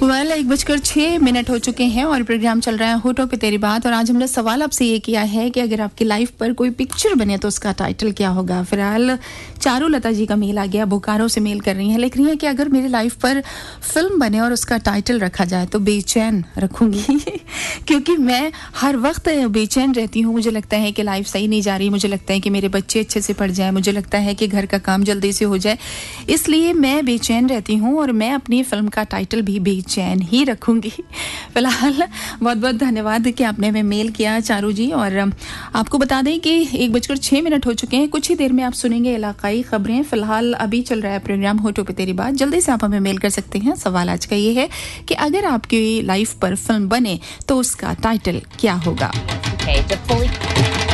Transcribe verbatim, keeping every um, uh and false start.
Well एक बजकर छः मिनट हो चुके हैं और प्रोग्राम चल रहा है होठों पे तेरी बात। और आज हमने सवाल आपसे ये किया है कि अगर आपकी लाइफ पर कोई पिक्चर बने तो उसका टाइटल क्या होगा। फिलहाल चारू लता जी का मेल आ गया, बोकारो से मेल कर रही हैं, लिख रही हैं कि अगर मेरी लाइफ पर फिल्म बने और उसका टाइटल रखा जाए तो बेचैन रखूंगी क्योंकि मैं हर वक्त बेचैन रहती हूँ। मुझे लगता है कि लाइफ सही नहीं जा रही, मुझे लगता है कि मेरे बच्चे अच्छे से पढ़ जाए, मुझे लगता है कि घर का काम जल्दी से हो जाए, इसलिए मैं बेचैन रहती हूँ और मैं अपनी फिल्म का टाइटल भी बेचैन ही रखूंगी। फिलहाल बहुत बहुत धन्यवाद कि आपने हमें मेल किया चारू जी। और आपको बता दें कि एक बजकर छः मिनट हो चुके हैं। कुछ ही देर में आप सुनेंगे इलाकाई खबरें। फिलहाल अभी चल रहा है प्रोग्राम होठों पे तेरी बात। जल्दी से आप हमें मेल कर सकते हैं। सवाल आज का ये है कि अगर आपकी लाइफ पर फिल्म बने तो उसका टाइटल क्या होगा।